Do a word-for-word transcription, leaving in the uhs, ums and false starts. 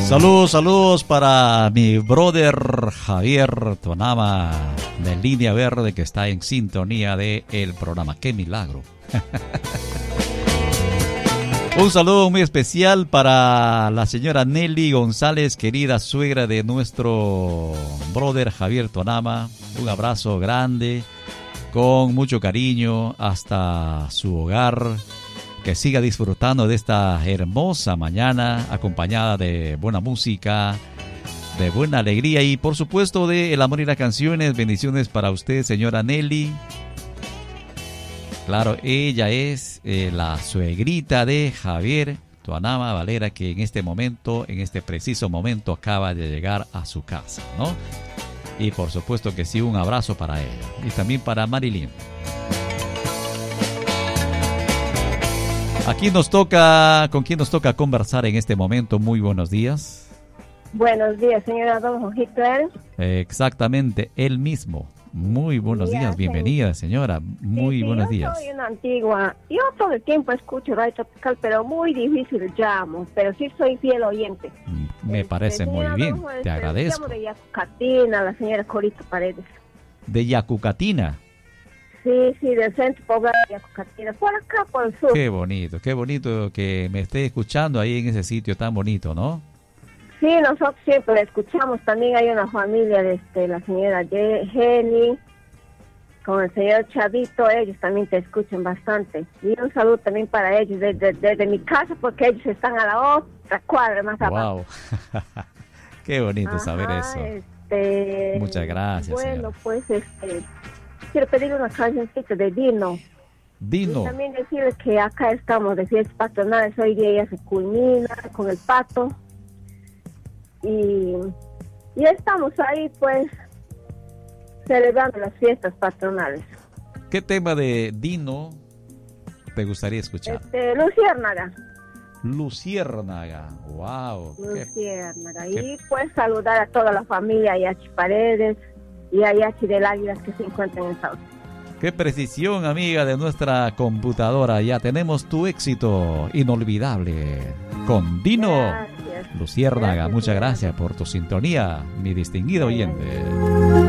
Saludos, saludos para mi brother Javier Tonama de Línea Verde, que está en sintonía de el programa. ¡Qué milagro! Un saludo muy especial para la señora Nelly González, querida suegra de nuestro brother Javier Tonama. Un abrazo grande, con mucho cariño, hasta su hogar. Que siga disfrutando de esta hermosa mañana, acompañada de buena música, de buena alegría y por supuesto de el amor y las canciones. Bendiciones para usted, señora Nelly. Claro, ella es eh, la suegrita de Javier Tonama Valera, que en este momento, en este preciso momento, acaba de llegar a su casa, ¿no? Y por supuesto que sí, un abrazo para ella. Y también para Marilyn. Aquí nos toca, ¿con quién nos toca conversar en este momento? Muy buenos días. Buenos días, señora Don Jojito. Eh, exactamente, él mismo. Muy buenos días, bienvenida, señora. Muy sí, sí, buenos yo días. Soy una antigua. Yo todo el tiempo escucho Radio Tropical, pero muy difícil llamo. Pero sí soy fiel oyente. Me parece este, muy bien, Don, te agradezco. Llamo de Yacucatina, la señora Corito Paredes. ¿De Yacucatina? Sí, sí, del centro poblado de Yacucatina, por acá, por el sur. Qué bonito, qué bonito que me esté escuchando ahí en ese sitio tan bonito, ¿no? Sí, nosotros siempre la escuchamos. También hay una familia de este, la señora Jenny, con el señor Chavito, ellos también te escuchan bastante. Y un saludo también para ellos desde, desde mi casa, porque ellos están a la otra cuadra más abajo. Wow. Qué bonito Ajá, saber eso. Este, Muchas gracias. Bueno, señora. pues este, quiero pedir una cancioncita de Dino. Dino. Y también decirles que acá estamos de fiestas patronales. Hoy día ya se culmina con el pato. Y, y estamos ahí pues celebrando las fiestas patronales. ¿Qué tema de Dino te gustaría escuchar? Este, Luciérnaga. Luciérnaga, wow. Luciérnaga. Qué, y qué... pues saludar a toda la familia, a Yachi Paredes y a Yachi del Águila que se encuentran en Sauce. Qué precisión, amiga, de nuestra computadora. Ya tenemos tu éxito inolvidable con Dino. Gracias. Luciérnaga, gracias, muchas gracias por tu sintonía, mi distinguido oyente.